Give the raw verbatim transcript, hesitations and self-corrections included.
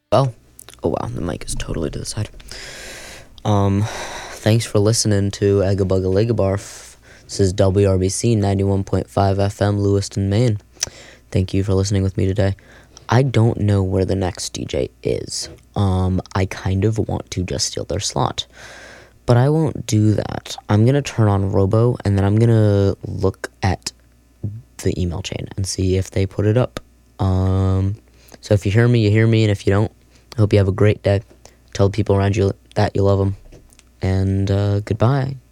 Well, oh wow, the mic is totally to the side. Um, thanks for listening to Agabugga Ligabarf. This is W R B C ninety-one point five F M, Lewiston, Maine. Thank you for listening with me today. I don't know where the next D J is. Um, I kind of want to just steal their slot, but I won't do that. I'm gonna turn on Robo, and then I'm gonna look at the email chain and see if they put it up. Um, so if you hear me, you hear me, and if you don't, I hope you have a great day. Tell people around you that you love them, and uh, goodbye.